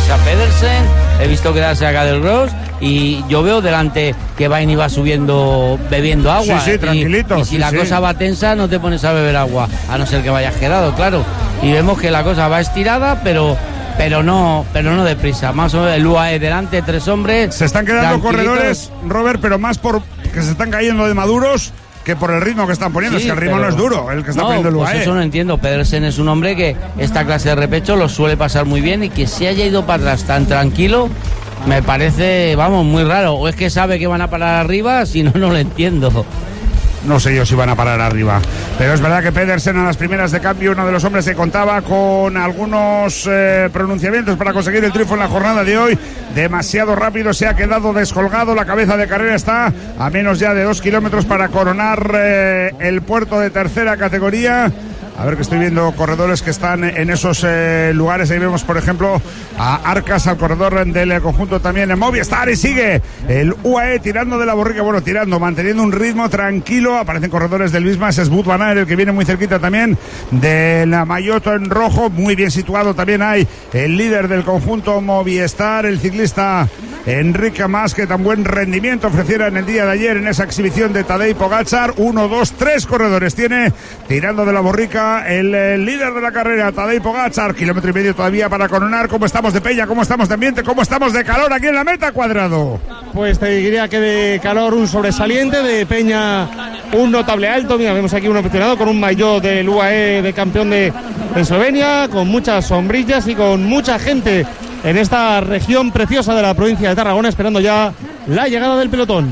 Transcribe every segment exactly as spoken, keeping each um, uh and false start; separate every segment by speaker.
Speaker 1: deprisa Pedersen, he visto quedarse a Cadelgros y yo veo delante que Vain iba subiendo bebiendo agua.
Speaker 2: Sí, sí, tranquilito.
Speaker 1: Y, y si
Speaker 2: sí,
Speaker 1: la
Speaker 2: sí.
Speaker 1: cosa va tensa no te pones a beber agua, a no ser que vayas quedado, claro. Y vemos que la cosa va estirada, pero pero no pero no deprisa. Más o menos el U A E delante, tres hombres.
Speaker 2: Se están quedando corredores, Robert, pero más por que se están cayendo de maduros que por el ritmo que están poniendo. Sí, es que el ritmo
Speaker 1: pero...
Speaker 2: no es duro, el que está
Speaker 1: no,
Speaker 2: poniendo el U A E.
Speaker 1: Pues eso no entiendo. Pedersen es un hombre que esta clase de repecho lo suele pasar muy bien y que se haya ido para atrás tan tranquilo me parece, vamos, muy raro. O es que sabe que van a parar arriba, si no, no lo entiendo.
Speaker 2: No sé yo si van a parar arriba, pero es verdad que Pedersen a las primeras de cambio, uno de los hombres que contaba con algunos eh, pronunciamientos para conseguir el triunfo en la jornada de hoy, demasiado rápido, se ha quedado descolgado, la cabeza de carrera está a menos ya de dos kilómetros para coronar eh, el puerto de tercera categoría. A ver, que estoy viendo corredores que están en esos eh, lugares. Ahí vemos, por ejemplo, a Arcas, al corredor del conjunto también en Movistar. Y sigue el U A E tirando de la borrica. Bueno, tirando, manteniendo un ritmo tranquilo. Aparecen corredores del Visma. Es Wout van Aert, el que viene muy cerquita también de la Mayotte en rojo. Muy bien situado también hay el líder del conjunto Movistar, el ciclista Enric Mas, que tan buen rendimiento ofreciera en el día de ayer en esa exhibición de Tadej Pogačar. Uno, dos, tres corredores tiene tirando de la borrica el, el líder de la carrera, Tadej Pogačar. Kilómetro y medio todavía para coronar. ¿Cómo estamos de peña? ¿Cómo estamos de ambiente? ¿Cómo estamos de calor aquí en la meta, Cuadrado?
Speaker 3: Pues te diría que de calor un sobresaliente, de peña un notable alto. Mira, vemos aquí un aficionado con un maillot del U A E de campeón de Eslovenia, con muchas sombrillas y con mucha gente en esta región preciosa de la provincia de Tarragona, esperando ya la llegada del pelotón.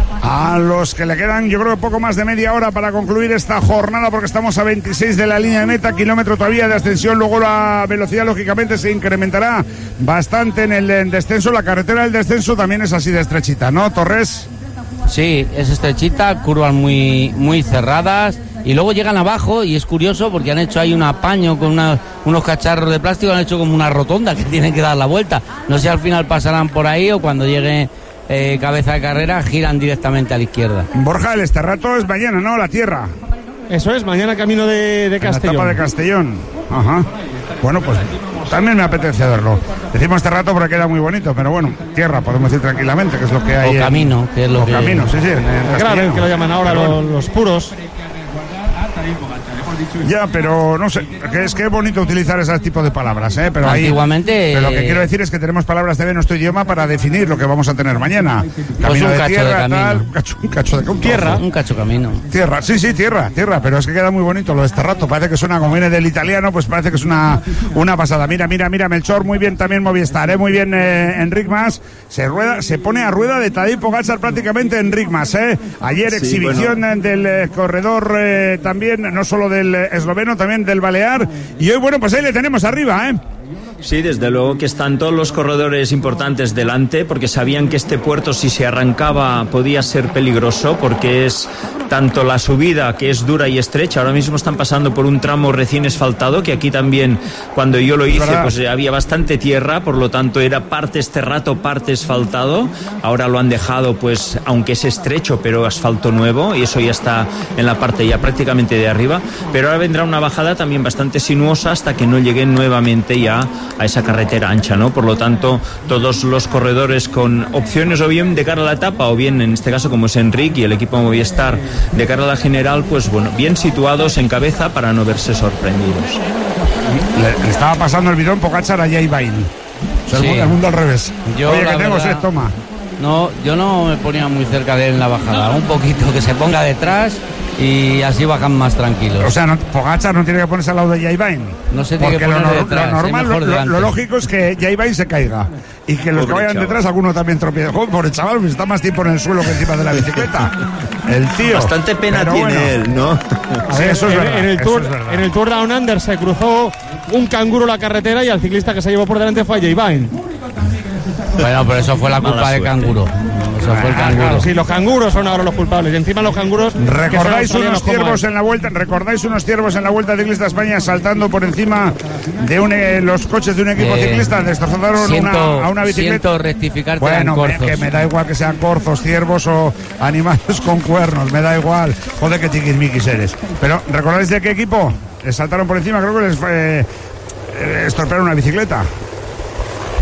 Speaker 2: A los que le quedan, yo creo que poco más de media hora para concluir esta jornada, porque estamos a veintiséis de la línea de meta, kilómetro todavía de ascensión. Luego la velocidad lógicamente se incrementará bastante en el descenso. La carretera del descenso también es así de estrechita, ¿no, Torres?
Speaker 1: Sí, es estrechita, curvas muy, muy cerradas. Y luego llegan abajo y es curioso porque han hecho ahí un apaño con una, unos cacharros de plástico, han hecho como una rotonda que tienen que dar la vuelta. No sé si al final pasarán por ahí o cuando llegue eh, cabeza de carrera giran directamente a la izquierda.
Speaker 2: Borja, el Esterrato es mañana, ¿no? La tierra.
Speaker 3: Eso es, mañana camino de, de Castellón.
Speaker 2: En la etapa de Castellón. Ajá. Bueno, pues también me apetece verlo. Decimos este rato porque queda muy bonito, pero bueno, tierra, podemos decir tranquilamente, que es lo que hay.
Speaker 1: O camino, que es lo
Speaker 2: o
Speaker 1: que...
Speaker 2: camino, sí, sí. En, en
Speaker 3: claro, que lo llaman ahora los, los puros.
Speaker 2: Ya, pero no sé, que es que es bonito utilizar ese tipo de palabras, ¿eh? Pero
Speaker 1: antiguamente...
Speaker 2: Ahí, pero lo que quiero decir es que tenemos palabras de nuestro idioma para definir lo que vamos a tener mañana.
Speaker 1: Pues
Speaker 2: Camino
Speaker 1: un
Speaker 2: de
Speaker 1: cacho
Speaker 2: tierra,
Speaker 1: de camino.
Speaker 2: tal, un cacho, un cacho de
Speaker 1: un tierra, un cacho camino.
Speaker 2: Tierra, sí, sí, tierra, tierra, pero es que queda muy bonito lo de este rato. Parece que suena como viene del italiano, pues parece que es una, una pasada. Mira, mira, mira, Melchor, muy bien también Movistar, ¿eh? Muy bien eh, Enric Mas, se rueda, se pone a rueda de Tadej Pogačar prácticamente Enric Mas, ¿eh? Ayer sí, exhibición bueno. del eh, corredor eh, también, no solo del eh, esloveno, también del balear, y hoy, bueno, pues ahí le tenemos arriba, ¿eh?
Speaker 4: Sí, desde luego que están todos los corredores importantes delante, porque sabían que este puerto, si se arrancaba, podía ser peligroso, porque es tanto la subida, que es dura y estrecha. Ahora mismo están pasando por un tramo recién asfaltado, que aquí también, cuando yo lo hice, pues había bastante tierra, por lo tanto era parte esterrato, parte asfaltado. Ahora lo han dejado, pues, aunque es estrecho, pero asfalto nuevo, y eso ya está en la parte ya prácticamente de arriba. Pero ahora vendrá una bajada también bastante sinuosa hasta que no lleguen nuevamente ya a esa carretera ancha, ¿no? Por lo tanto, todos los corredores con opciones o bien de cara a la etapa o bien, en este caso, como es Enric y el equipo Movistar, de cara a la general, pues bueno, bien situados en cabeza para no verse sorprendidos.
Speaker 2: Le, le estaba pasando el bidón Pogačar a Jay Vine. O sea, sí. el, mundo, el mundo al revés.
Speaker 1: Yo,
Speaker 2: Oye, que tengo
Speaker 1: verdad,
Speaker 2: sed, toma.
Speaker 1: No, yo no me ponía muy cerca de él en la bajada. Un poquito, que se ponga detrás y así bajan más tranquilos.
Speaker 2: O sea, no, Pogačar no tiene que ponerse al lado de Jay Vine.
Speaker 1: No se tiene que poner
Speaker 2: lo,
Speaker 1: detrás,
Speaker 2: lo normal, lo, lo, lo lógico es que Jay Vine se caiga y que los Pobre que vayan chaval. detrás, alguno también tropiece. Joder, pobre chaval, pues está más tiempo en el suelo que encima de la bicicleta. El tío.
Speaker 4: Bastante pena
Speaker 2: Pero
Speaker 4: tiene
Speaker 2: bueno,
Speaker 4: él, ¿no?
Speaker 2: Sí, eso es
Speaker 3: en,
Speaker 2: verdad,
Speaker 3: en, el
Speaker 2: eso
Speaker 3: tour,
Speaker 2: es verdad.
Speaker 3: en el Tour Down Under se cruzó un canguro la carretera y al ciclista que se llevó por delante fue a Jay Vine.
Speaker 1: Bueno, pero eso fue la culpa Mala de suerte. Canguro. Eso fue el canguro.
Speaker 3: Claro, sí, los canguros son ahora los culpables. Y encima los canguros.
Speaker 2: ¿Recordáis unos ciervos en la vuelta? ¿Recordáis unos ciervos en la Vuelta Ciclista España saltando por encima de un, eh, los coches de un equipo eh, ciclista? Destrozaron
Speaker 1: siento,
Speaker 2: una, a una bicicleta.
Speaker 1: Siento rectificarte.
Speaker 2: Bueno, me, que me da igual que sean corzos, ciervos o animales con cuernos. Me da igual. Joder, que tiquismiquis eres. Pero, ¿recordáis de qué equipo? Les saltaron por encima, creo que les eh, estropearon una bicicleta.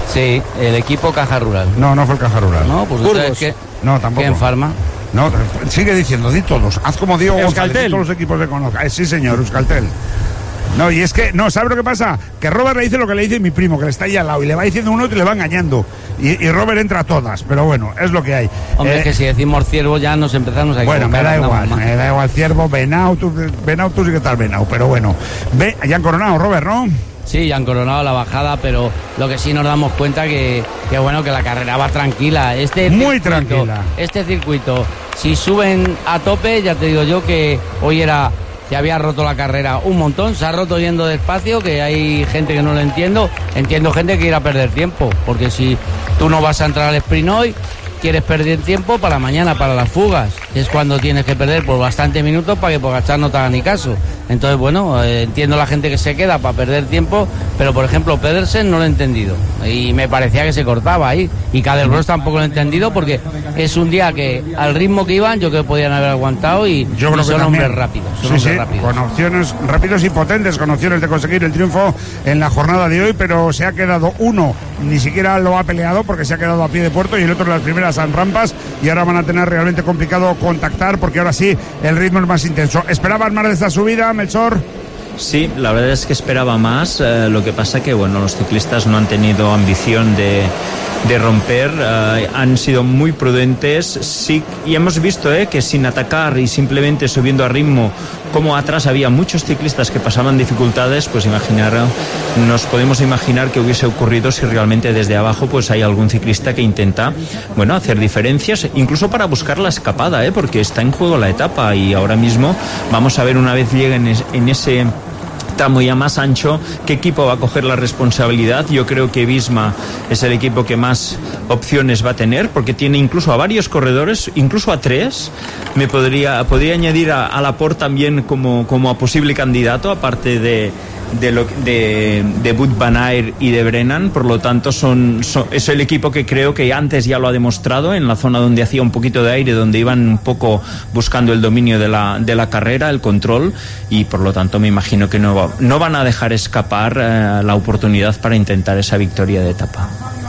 Speaker 1: Sí, el equipo Caja Rural.
Speaker 2: No, no fue el Caja Rural.
Speaker 1: No, pues
Speaker 2: Burgos.
Speaker 1: ¿qué?
Speaker 2: No, tampoco.
Speaker 1: ¿Qué en Farma?
Speaker 2: No, sigue diciendo, di todos. Haz como Diego González, todos los equipos de Conozca. Eh, sí, señor, Euskaltel. No, y es que, no, ¿sabes lo que pasa? Que Robert le dice lo que le dice mi primo, que le está ahí al lado, y le va diciendo uno y le va engañando. Y, y Robert entra a todas, pero bueno, es lo que hay.
Speaker 1: Hombre,
Speaker 2: eh,
Speaker 1: es que si decimos ciervo ya nos empezamos a
Speaker 2: Bueno, me da igual,
Speaker 1: más.
Speaker 2: me da igual, ciervo, Benau, tú, Benau, tú sí que estás Benau, pero bueno. Ve, ya han coronado, Robert, ¿no?
Speaker 1: Sí, ya han coronado la bajada, pero lo que sí nos damos cuenta que, que bueno, que la carrera va tranquila. Este
Speaker 2: Muy
Speaker 1: circuito,
Speaker 2: tranquila.
Speaker 1: Este circuito, si suben a tope, ya te digo yo que hoy era... Se había roto la carrera un montón, se ha roto yendo despacio, que hay gente que no lo entiendo. Entiendo gente que irá a perder tiempo, porque si tú no vas a entrar al sprint hoy, quieres perder tiempo para mañana, para las fugas, que es cuando tienes que perder por bastantes minutos para que Pogačar no te haga ni caso. Entonces, bueno, eh, entiendo la gente que se queda para perder tiempo, pero por ejemplo Pedersen no lo he entendido y me parecía que se cortaba ahí, y Cadelbros tampoco lo he entendido, porque es un día que al ritmo que iban yo creo que podían haber aguantado, y,
Speaker 2: yo creo
Speaker 1: y son
Speaker 2: que
Speaker 1: hombres rápidos, son
Speaker 2: sí,
Speaker 1: hombres
Speaker 2: sí,
Speaker 1: rápidos.
Speaker 2: Con opciones rápidos y potentes, con opciones de conseguir el triunfo en la jornada de hoy, pero se ha quedado uno, ni siquiera lo ha peleado porque se ha quedado a pie de puerto, y el otro en las primeras rampas, y ahora van a tener realmente complicado contactar, porque ahora sí el ritmo es más intenso. ¿Esperaban más de esta subida, Melchor?
Speaker 4: Sí, la verdad es que esperaba más, eh, lo que pasa que bueno, los ciclistas no han tenido ambición de, de romper, eh, han sido muy prudentes, sí, y hemos visto eh, que sin atacar y simplemente subiendo a ritmo, como atrás había muchos ciclistas que pasaban dificultades, pues imaginar, nos podemos imaginar que hubiese ocurrido si realmente desde abajo pues hay algún ciclista que intenta, bueno, hacer diferencias, incluso para buscar la escapada, eh, porque está en juego la etapa, y ahora mismo vamos a ver, una vez lleguen en ese tramo ya más ancho, qué equipo va a coger la responsabilidad. Yo creo que Visma es el equipo que más opciones va a tener, porque tiene incluso a varios corredores, incluso a tres. Me podría, podría añadir a, a Laporte también como, como a posible candidato, aparte de de, lo, de, de Wout van Aert y de Brennan. Por lo tanto son, son, es el equipo que creo que antes ya lo ha demostrado en la zona donde hacía un poquito de aire, donde iban un poco buscando el dominio de la, de la carrera, el control, y por lo tanto me imagino que no, va, no van a dejar escapar eh, la oportunidad para intentar esa victoria de etapa.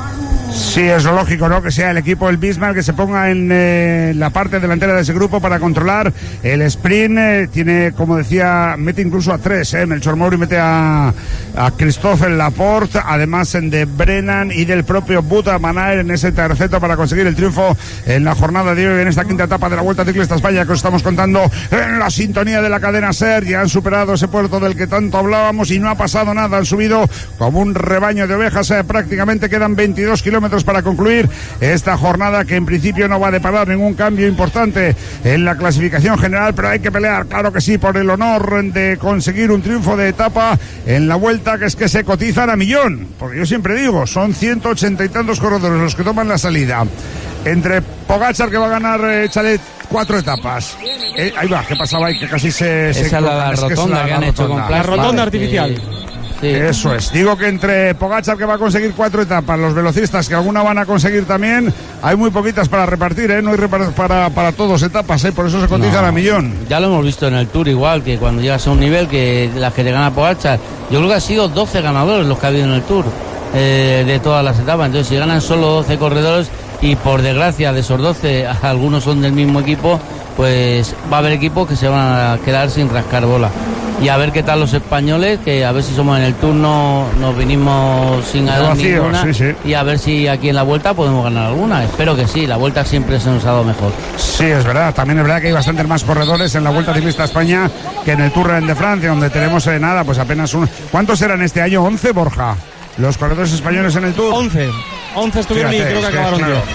Speaker 2: Sí, es lógico, ¿no? Que sea el equipo del Bismarck que se ponga en eh, la parte delantera de ese grupo para controlar el sprint. Eh, tiene, como decía, mete incluso a tres, ¿eh? Melchor Mauri mete a, a Christophe Laporte, además de Brennan y del propio Wout van Aert en ese terceto para conseguir el triunfo en la jornada de hoy, en esta quinta etapa de la Vuelta Ciclista España, que os estamos contando en la sintonía de la cadena SER. Ya han superado ese puerto del que tanto hablábamos y no ha pasado nada. Han subido como un rebaño de ovejas. Eh, prácticamente quedan veintidós kilómetros para concluir esta jornada, que en principio no va a deparar ningún cambio importante en la clasificación general, pero hay que pelear, claro que sí, por el honor de conseguir un triunfo de etapa en la Vuelta, que es que se cotizan a millón, porque yo siempre digo, son ciento ochenta y tantos corredores los que toman la salida. Entre Pogačar, que va a ganar eh, Chalet cuatro etapas. Eh, ahí va, ¿qué pasaba ahí? Que casi se...
Speaker 1: Esa
Speaker 2: se
Speaker 1: es la, la
Speaker 2: es
Speaker 1: rotonda
Speaker 2: que, es la,
Speaker 1: que han
Speaker 2: la
Speaker 1: hecho
Speaker 2: rotonda.
Speaker 1: con plasma.
Speaker 3: La rotonda artificial.
Speaker 1: Sí.
Speaker 2: Eso es, digo que entre Pogačar, que va a conseguir cuatro etapas, los velocistas, que alguna van a conseguir también, hay muy poquitas para repartir, ¿eh? No hay repar- para, para todos etapas, ¿eh? Por eso se cotizan
Speaker 1: No,
Speaker 2: a millón.
Speaker 1: Ya lo hemos visto en el Tour, igual, que cuando llegas a un nivel que las que te gana Pogačar, yo creo que han sido doce ganadores los que ha habido en el Tour, eh, de todas las etapas. Entonces, si ganan solo doce corredores, y por desgracia de esos doce algunos son del mismo equipo, pues va a haber equipos que se van a quedar sin rascar bola. Y a ver qué tal los españoles, que a ver si somos en el turno, nos vinimos sin ganar
Speaker 2: vacío,
Speaker 1: ninguna,
Speaker 2: sí, sí.
Speaker 1: y a ver si aquí en la Vuelta podemos ganar alguna. Espero que sí, la Vuelta siempre se nos ha dado mejor.
Speaker 2: Sí, es verdad, también es verdad que hay bastantes más corredores en la Vuelta Ciclista España que en el Tour de Francia, donde tenemos eh, nada, pues apenas un... ¿Cuántos eran este año? ¿once, Borja? Los corredores españoles en el Tour.
Speaker 3: once. once estuvieron.
Speaker 2: Fíjate,
Speaker 3: y creo que
Speaker 2: es que,
Speaker 3: acabaron
Speaker 2: claro,
Speaker 3: diez.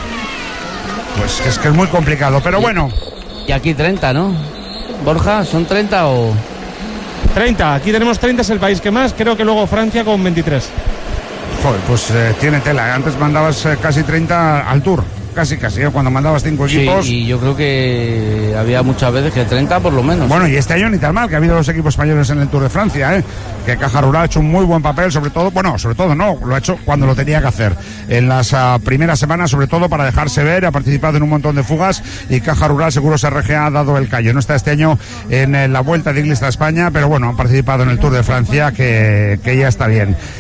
Speaker 2: Pues es que es muy complicado, pero bueno.
Speaker 1: Y aquí treinta, ¿no? Borja, ¿son treinta o...?
Speaker 3: treinta, aquí tenemos treinta, es el país que más, creo que luego Francia con veintitrés.
Speaker 2: Joder, pues eh, tiene tela. Antes mandabas eh, casi treinta al Tour. Casi, casi, ¿eh? Cuando mandabas cinco equipos.
Speaker 1: Sí, y yo creo que había muchas veces que treinta por lo menos.
Speaker 2: Bueno, y este año ni tan mal, que ha habido dos equipos españoles en el Tour de Francia, ¿eh? Que Caja Rural ha hecho un muy buen papel, sobre todo, bueno, sobre todo no, lo ha hecho cuando lo tenía que hacer. En las uh, primeras semanas, sobre todo para dejarse ver, ha participado en un montón de fugas, y Caja Rural seguro se R G ha dado el callo. No está este año en, en la Vuelta Ciclista España, pero bueno, han participado en el Tour de Francia, que, que ya está bien.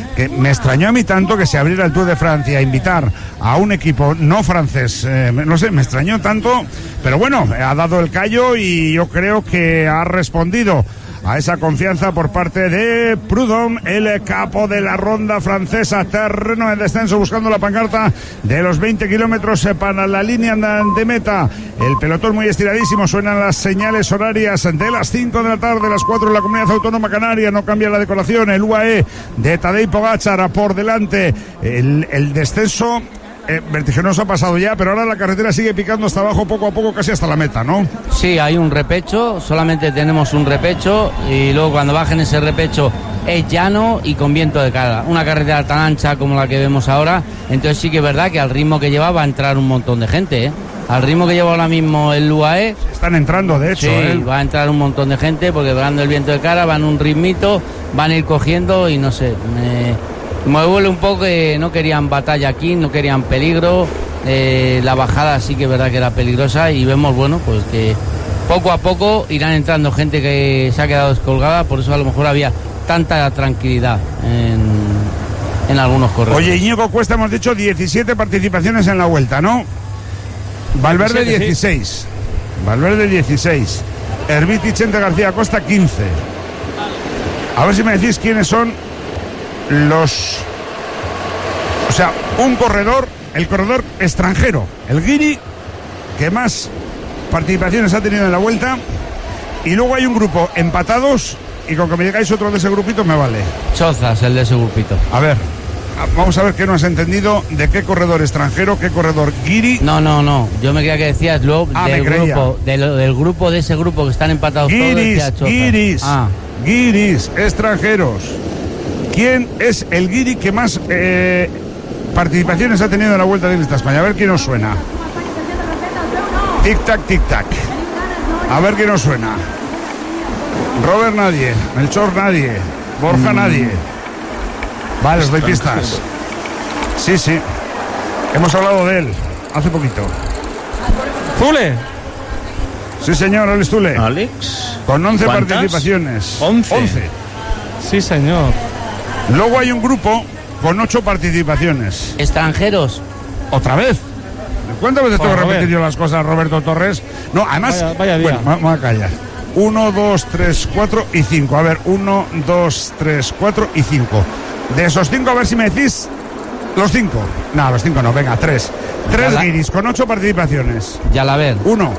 Speaker 2: que me extrañó a mí tanto que se abriera el Tour de Francia a invitar a un equipo no francés, eh, no sé, me extrañó tanto, pero bueno, ha dado el callo y yo creo que ha respondido a esa confianza por parte de Prudhomme, el capo de la ronda francesa. Terreno de descenso buscando la pancarta de los veinte kilómetros para la línea de meta. El pelotón muy estiradísimo, suenan las señales horarias de las cinco de la tarde, las cuatro en la Comunidad Autónoma Canaria, no cambia la decoración, el U A E de Tadej Pogačar por delante, el, el descenso Eh, vertiginoso ha pasado ya, pero ahora la carretera sigue picando hasta abajo poco a poco, casi hasta la meta, ¿no?
Speaker 1: Sí, hay un repecho, solamente tenemos un repecho y luego cuando bajen ese repecho es llano y con viento de cara. Una carretera tan ancha como la que vemos ahora, entonces sí que es verdad que al ritmo que lleva va a entrar un montón de gente, ¿eh? Al ritmo que lleva ahora mismo el U A E...
Speaker 2: Están entrando, de hecho,
Speaker 1: sí,
Speaker 2: ¿eh?
Speaker 1: Va a entrar un montón de gente porque dando el viento de cara van un ritmito, van a ir cogiendo y no sé... Me... Me duele un poco que no querían batalla aquí, no querían peligro, eh, la bajada sí que es verdad que era peligrosa y vemos, bueno, pues que poco a poco irán entrando gente que se ha quedado descolgada, por eso a lo mejor había tanta tranquilidad en, en algunos corredores.
Speaker 2: Oye, Íñigo Cuesta, hemos dicho diecisiete participaciones en la vuelta, ¿no? Valverde dieciséis, sí. Valverde dieciséis, Herbiti Chente García Costa quince. A ver si me decís quiénes son los, o sea, un corredor, el corredor extranjero, el guiri, que más participaciones ha tenido en la vuelta, y luego hay un grupo empatados, y con que me digáis otro de ese grupito me vale.
Speaker 1: Chozas, el de ese grupito.
Speaker 2: A ver, vamos a ver qué no has entendido, de qué corredor extranjero, qué corredor guiri.
Speaker 1: No, no, no, yo me creía que decías luego
Speaker 2: ah,
Speaker 1: del grupo, del, del grupo de ese grupo que están empatados
Speaker 2: guiris,
Speaker 1: todos.
Speaker 2: Guiris,
Speaker 1: ah.
Speaker 2: guiris, extranjeros. ¿Quién es el guiri que más eh, participaciones ha tenido en la Vuelta de España? A ver quién nos suena. Tic-tac, tic-tac. A ver quién nos suena. Robert nadie, Melchor nadie, Borja mm. nadie. Vale, os doy pistas. Sí, sí. Hemos hablado de él hace poquito.
Speaker 3: Zule.
Speaker 2: Sí, señor, Alex Zule.
Speaker 4: Alex.
Speaker 2: Con once
Speaker 4: ¿Cuántas?
Speaker 2: participaciones.
Speaker 4: Once.
Speaker 2: once.
Speaker 3: Sí, señor.
Speaker 2: Luego hay un grupo con ocho participaciones.
Speaker 1: ¿Extranjeros?
Speaker 2: ¿Otra vez? ¿Cuántas veces
Speaker 3: Bueno,
Speaker 2: tengo que
Speaker 3: Robert.
Speaker 2: repetir yo las cosas, Roberto Torres? No, además...
Speaker 3: Vaya, vaya día.
Speaker 2: Bueno, vamos a callar. Uno, dos, tres, cuatro y cinco. A ver, uno, dos, tres, cuatro y cinco. De esos cinco, a ver si me decís los cinco. No, los cinco no, venga, tres. Tres
Speaker 1: Yala.
Speaker 2: guiris con ocho participaciones.
Speaker 1: Yalaber.
Speaker 2: Uno.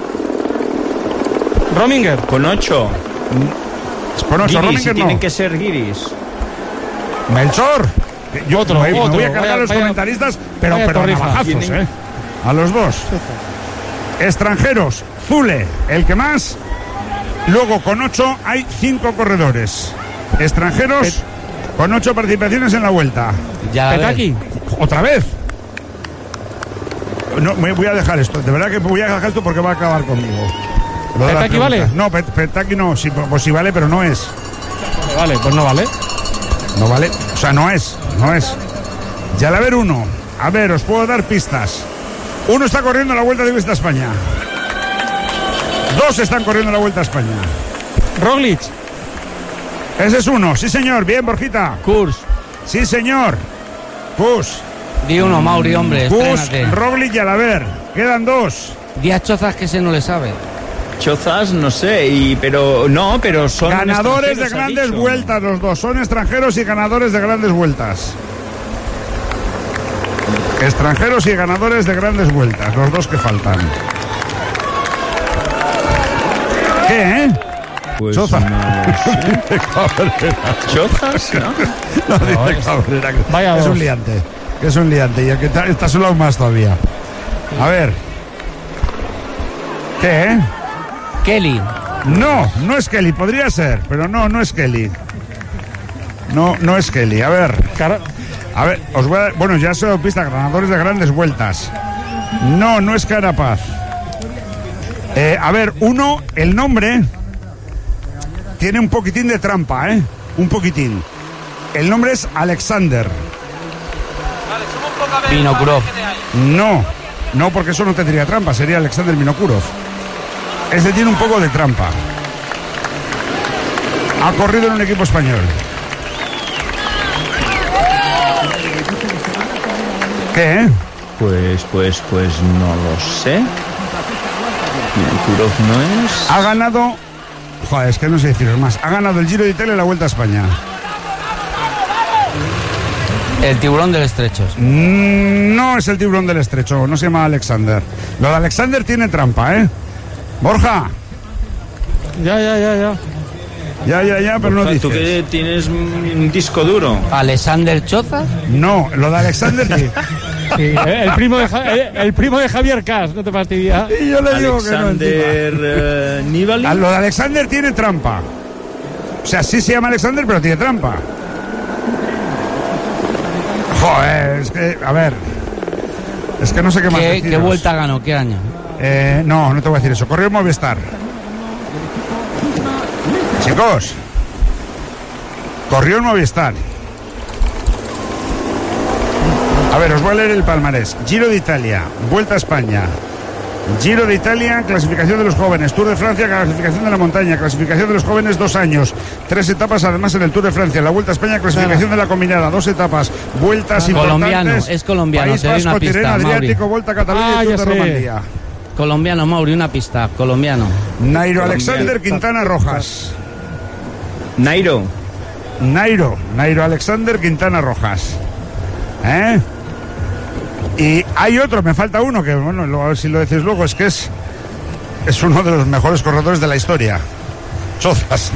Speaker 3: Rominger.
Speaker 4: Con ocho.
Speaker 2: Con ocho.
Speaker 4: Guiris,
Speaker 2: Rominger
Speaker 4: y
Speaker 2: no.
Speaker 4: tienen que ser guiris.
Speaker 2: Melchor. Yo
Speaker 3: Otro,
Speaker 2: me, me
Speaker 3: otro.
Speaker 2: voy a cargar
Speaker 3: Vaya,
Speaker 2: a los
Speaker 3: vaya,
Speaker 2: comentaristas, pero,
Speaker 3: vaya
Speaker 2: pero
Speaker 3: torrija.
Speaker 2: navajazos,
Speaker 4: Tienen-
Speaker 2: ¿eh? A los dos. Extranjeros. Zule, el que más. Luego con ocho hay cinco corredores. Extranjeros con ocho participaciones en la vuelta.
Speaker 1: Yalaber.
Speaker 3: Petaki.
Speaker 2: ¿Otra vez? No, me voy a dejar esto. De verdad que voy a dejar esto porque va a acabar conmigo. Lo de las
Speaker 3: ¿Petaki vale?
Speaker 2: preguntas. No, Pet- Petaki no. Sí, pues sí vale, pero no es.
Speaker 3: Vale, pues no vale.
Speaker 2: No vale. O sea, no es. No es. Yalaber uno. A ver, os puedo dar pistas. Uno está corriendo la Vuelta de Vista a España. Dos están corriendo la Vuelta a España.
Speaker 3: Roglic.
Speaker 2: Ese es uno. Sí, señor. Bien, Borjita.
Speaker 1: Kurs.
Speaker 2: Sí, señor. Pus.
Speaker 1: Di uno, Mauri, hombre,
Speaker 2: Pus,
Speaker 1: estrénate.
Speaker 2: Roglic y Yalaber. Quedan dos.
Speaker 1: Díaz Chozas que se no le sabe.
Speaker 4: Chozas, no sé, y, pero no, pero son
Speaker 2: Ganadores de
Speaker 4: extranjeros, ha
Speaker 2: grandes
Speaker 4: dicho.
Speaker 2: vueltas los dos. Son extranjeros y ganadores de grandes vueltas. Extranjeros y ganadores de grandes vueltas. Los dos que faltan. ¿Qué, eh?
Speaker 4: Pues
Speaker 2: Choza.
Speaker 4: no sé. Chozas, ¿no?
Speaker 2: No, dice Cabrera, que
Speaker 3: Vaya
Speaker 2: es
Speaker 3: dos.
Speaker 2: un liante. Que es un liante. Y el que está, está solo aún más todavía. A ver. ¿Qué, eh?
Speaker 1: Kelly.
Speaker 2: No, no es Kelly. Podría ser, pero no, no es Kelly. No, no es Kelly. A ver.
Speaker 3: Car-
Speaker 2: A ver, os voy a... Bueno, ya se lo he dado pista, ganadores de grandes vueltas. No, no es Carapaz. Eh, a ver, uno, el nombre tiene un poquitín de trampa, ¿eh? Un poquitín. El nombre es Alexander.
Speaker 1: Vinokurov.
Speaker 2: No, no, porque eso no tendría trampa, sería Alexander Vinokurov. Ese tiene un poco de trampa. Ha corrido en un equipo español. ¿Qué?
Speaker 4: Pues, pues, pues no lo sé. Kurov no es.
Speaker 2: Ha ganado. Joder, es que no sé deciros más. Ha ganado el Giro de Italia y la Vuelta a España.
Speaker 1: El tiburón del estrecho.
Speaker 2: Mm, no es el tiburón del estrecho, no se llama Alexander. Lo de Alexander tiene trampa, ¿eh? Borja.
Speaker 3: Ya, ya, ya, ya.
Speaker 2: Ya, ya, ya, pero no dices.
Speaker 4: ¿Tú que tienes un disco duro?
Speaker 1: ¿Alexander Choza?
Speaker 2: No, lo de Alexander sí.
Speaker 3: Sí, el, primo de Ja- el, el primo de Javier Cas, no te fastidia.
Speaker 2: Y yo le digo que no.
Speaker 4: Alexander eh, Nibali.
Speaker 2: Ah, lo de Alexander tiene trampa. O sea, sí se llama Alexander, pero tiene trampa. Joder, es que, a ver. Es que no sé qué más
Speaker 1: ¿Qué,
Speaker 2: deciros.
Speaker 1: ¿Qué vuelta ganó? ¿Qué año?
Speaker 2: Eh, no, no te voy a decir eso. Corrió el Movistar. Chicos. Corrió el Movistar. A ver, os voy a leer el palmarés. Giro de Italia, Vuelta a España. Giro de Italia, clasificación de los jóvenes. Tour de Francia, clasificación de la montaña. Clasificación de los jóvenes, dos años. Tres etapas además en el Tour de Francia. La Vuelta a España, clasificación de la combinada. Dos etapas. Vueltas
Speaker 1: Colombiano,
Speaker 2: importantes.
Speaker 1: es colombiano,
Speaker 2: País
Speaker 1: te doy
Speaker 2: Vasco,
Speaker 1: una pista,
Speaker 2: Tirreno, Adriático,
Speaker 1: Mauri.
Speaker 2: Vuelta a Cataluña
Speaker 3: Ah,
Speaker 2: y Tour
Speaker 3: ya
Speaker 2: de
Speaker 3: sé.
Speaker 2: Romandía.
Speaker 1: Colombiano, Mauri, una pista. Colombiano.
Speaker 2: Nairo Alexander Quintana Rojas.
Speaker 4: Nairo.
Speaker 2: Nairo, Nairo Alexander Quintana Rojas. ¿Eh? Y hay otro, me falta uno, que bueno, lo- a ver si lo decís luego, es que es, es uno de los mejores corredores de la historia. Chozas.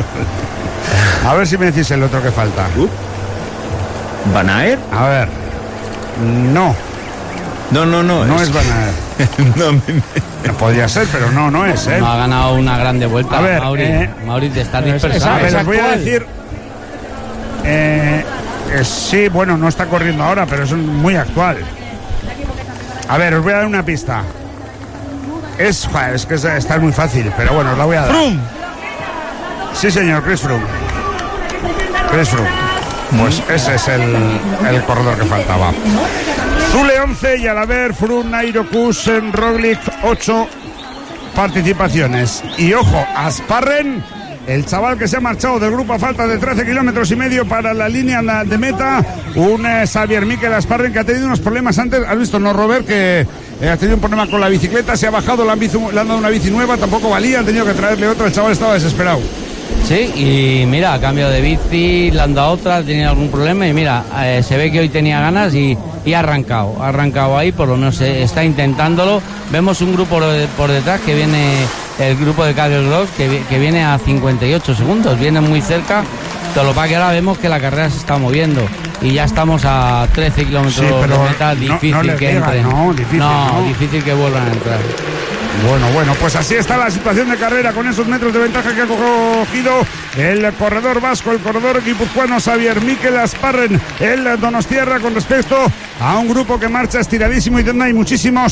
Speaker 2: A ver si me decís el otro que falta.
Speaker 4: Uh. ¿Van Aert?
Speaker 2: A ver. No,
Speaker 4: No, no, no.
Speaker 2: no es Van Aert.
Speaker 4: no, me-
Speaker 2: No podría ser, pero no, no es, ¿eh?
Speaker 1: No ha ganado una grande vuelta.
Speaker 2: A ver,
Speaker 1: Mauri,
Speaker 2: eh,
Speaker 1: Mauri, te estás
Speaker 3: pero es-
Speaker 2: A
Speaker 1: dispersando.
Speaker 2: ver,
Speaker 3: es
Speaker 2: os voy a
Speaker 3: actual.
Speaker 2: decir. Eh, eh, sí, bueno, no está corriendo ahora, pero es un- muy actual. A ver, os voy a dar una pista. Es, joder, es que es- está muy fácil, pero bueno, os la voy a dar.
Speaker 3: ¡Frum!
Speaker 2: Sí, señor, Chris Froome. Chris Froome. Pues ese es el, el corredor que faltaba. Zule once y al haber Froome, Nairo, Kuss, Roglic ocho participaciones. Y ojo, Asparren, el chaval que se ha marchado del grupo a falta de trece kilómetros y medio para la línea de meta, un eh, Xavier Mikel Asparren que ha tenido unos problemas antes. ¿Has visto, no, Robert? Que eh, ha tenido un problema con la bicicleta, se ha bajado, le han, bici- le han dado una bici nueva, tampoco valía, han tenido que traerle otra, el chaval estaba desesperado.
Speaker 1: Sí, y mira, a cambio de bici, le han dado otra, tenía algún problema y mira, eh, se ve que hoy tenía ganas y, y ha arrancado, ha arrancado ahí, por lo menos eh, está intentándolo. Vemos un grupo por, por detrás que viene, el grupo de Carlos Gross, que, vi- que viene a cincuenta y ocho segundos, viene muy cerca, todo lo que pasa que ahora vemos que la carrera se está moviendo y ya estamos a trece kilómetros
Speaker 2: Sí, pero
Speaker 1: de meta,
Speaker 2: no-
Speaker 1: difícil
Speaker 2: no les
Speaker 1: que
Speaker 2: llega,
Speaker 1: entren.
Speaker 2: no, difícil,
Speaker 1: no,
Speaker 2: ¿no?
Speaker 1: difícil que vuelvan a entrar.
Speaker 2: Bueno, bueno, pues así está la situación de carrera con esos metros de ventaja que ha cogido el corredor vasco, el corredor guipuzcoano Xavier Mikel Asparren, el donostiarra, con respecto a un grupo que marcha estiradísimo y donde hay muchísimos